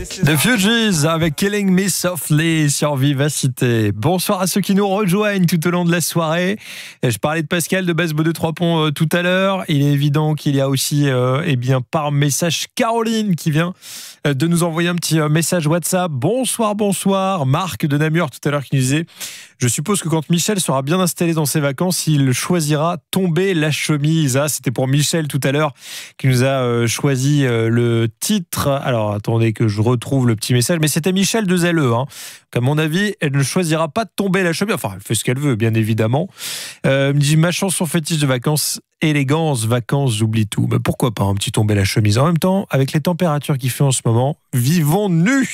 The Fugees avec Killing Me Softly sur Vivacité. Bonsoir à ceux qui nous rejoignent tout au long de la soirée. Je parlais de Pascal de Basse Bodeux Trois Ponts tout à l'heure. Il est évident qu'il y a aussi par message Caroline qui vient de nous envoyer un petit message WhatsApp. Bonsoir. Marc de Namur tout à l'heure qui nous disait: je suppose que quand Michel sera bien installé dans ses vacances, il choisira Tomber la chemise. Ah, c'était pour Michel tout à l'heure qui nous a choisi le titre. Alors attendez que je retrouve le petit message, mais c'était Michel de Zelleux. À mon avis, elle ne choisira pas de tomber la chemise. Enfin, elle fait ce qu'elle veut, bien évidemment. Me dit ma chanson fétiche de vacances, élégance, vacances, j'oublie tout. Mais pourquoi pas un petit tomber la chemise. En même temps, avec les températures qu'il fait en ce moment, vivons nus.